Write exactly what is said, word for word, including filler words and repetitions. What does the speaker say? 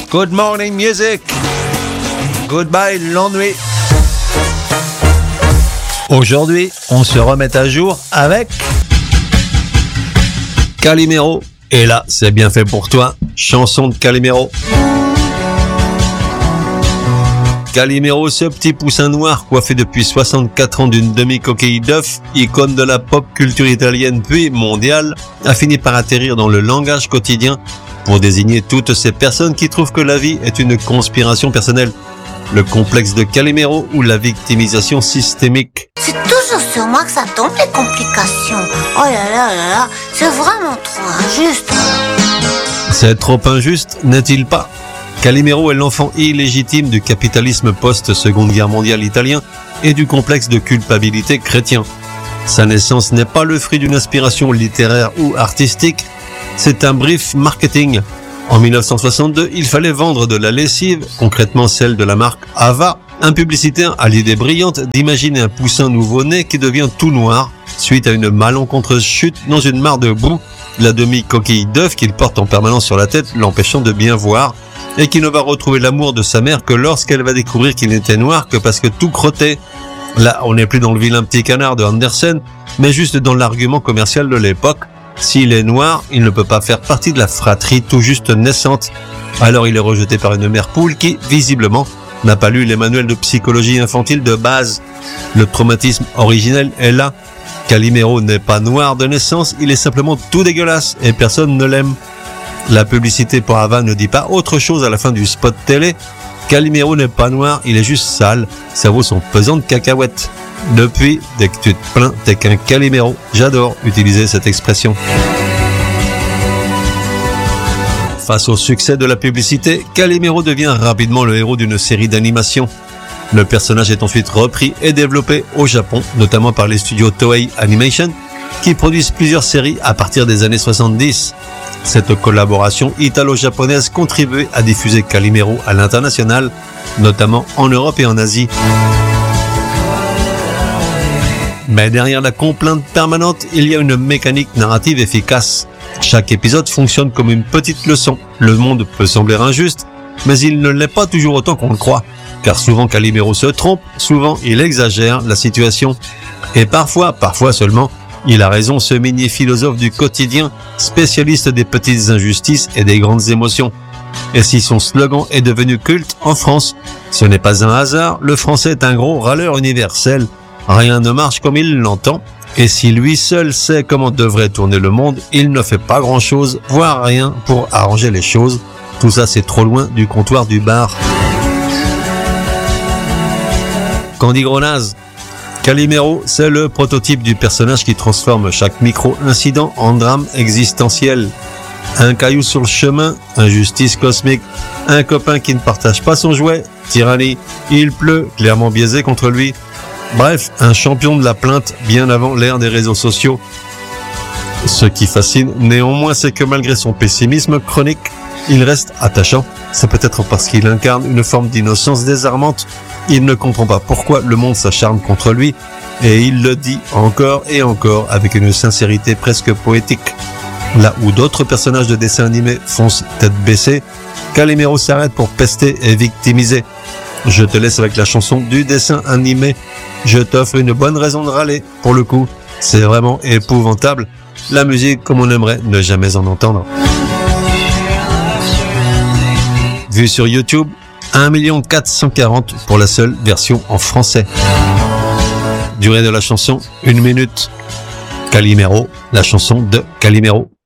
Good morning music. Goodbye l'ennui. Aujourd'hui, on se remet à jour avec Calimero. Et là, c'est bien fait pour toi. Chanson de Calimero. Calimero, ce petit poussin noir coiffé depuis soixante-quatre ans d'une demi-coquille d'œuf, icône de la pop culture italienne puis mondiale, a fini par atterrir dans le langage quotidien pour désigner toutes ces personnes qui trouvent que la vie est une conspiration personnelle. Le complexe de Calimero ou la victimisation systémique. C'est toujours sur moi que ça tombe les complications. Oh là là là là, c'est vraiment trop injuste. C'est trop injuste, n'est-il pas? Calimero est l'enfant illégitime du capitalisme post-Seconde Guerre mondiale italien et du complexe de culpabilité chrétien. Sa naissance n'est pas le fruit d'une inspiration littéraire ou artistique, c'est un brief marketing. En dix-neuf cent soixante-deux, il fallait vendre de la lessive, concrètement celle de la marque Ava. Un publicitaire a l'idée brillante d'imaginer un poussin nouveau-né qui devient tout noir suite à une malencontreuse chute dans une mare de boue, la demi-coquille d'œuf qu'il porte en permanence sur la tête l'empêchant de bien voir, et qui ne va retrouver l'amour de sa mère que lorsqu'elle va découvrir qu'il n'était noir que parce que tout crottait. Là, on n'est plus dans le vilain petit canard de Andersen, mais juste dans l'argument commercial de l'époque. S'il est noir, il ne peut pas faire partie de la fratrie tout juste naissante. Alors il est rejeté par une mère poule qui, visiblement, n'a pas lu les manuels de psychologie infantile de base. Le traumatisme originel est là. Calimero n'est pas noir de naissance, il est simplement tout dégueulasse et personne ne l'aime. La publicité pour Ava ne dit pas autre chose à la fin du spot télé. Calimero n'est pas noir, il est juste sale. Ça vaut son pesant de cacahuètes. Depuis, dès que tu te plains, t'es qu'un Calimero. J'adore utiliser cette expression. Face au succès de la publicité, Calimero devient rapidement le héros d'une série d'animations. Le personnage est ensuite repris et développé au Japon, notamment par les studios Toei Animation, qui produisent plusieurs séries à partir des années soixante-dix. Cette collaboration italo-japonaise contribue à diffuser Calimero à l'international, notamment en Europe et en Asie. Mais derrière la complainte permanente, il y a une mécanique narrative efficace. Chaque épisode fonctionne comme une petite leçon. Le monde peut sembler injuste, mais il ne l'est pas toujours autant qu'on le croit. Car souvent Calimero se trompe, souvent il exagère la situation. Et parfois, parfois seulement, il a raison, ce mini-philosophe du quotidien, spécialiste des petites injustices et des grandes émotions. Et si son slogan est devenu culte en France, ce n'est pas un hasard, le français est un gros râleur universel. Rien ne marche comme il l'entend, et si lui seul sait comment devrait tourner le monde, il ne fait pas grand-chose, voire rien, pour arranger les choses. Tout ça, c'est trop loin du comptoir du bar. Candy Grenaz. Calimero, c'est le prototype du personnage qui transforme chaque micro-incident en drame existentiel. Un caillou sur le chemin, injustice cosmique, un copain qui ne partage pas son jouet, tyrannie, il pleut, clairement biaisé contre lui. Bref, un champion de la plainte bien avant l'ère des réseaux sociaux. Ce qui fascine néanmoins, c'est que malgré son pessimisme chronique, il reste attachant. C'est peut-être parce qu'il incarne une forme d'innocence désarmante. Il ne comprend pas pourquoi le monde s'acharne contre lui, et il le dit encore et encore avec une sincérité presque poétique. Là où d'autres personnages de dessins animés foncent tête baissée, Calimero s'arrête pour pester et victimiser. Je te laisse avec la chanson du dessin animé. Je t'offre une bonne raison de râler. Pour le coup, c'est vraiment épouvantable. La musique comme on aimerait ne jamais en entendre. Vu sur YouTube, un million quatre cent quarante pour la seule version en français. Durée de la chanson, une minute. Calimero, la chanson de Calimero.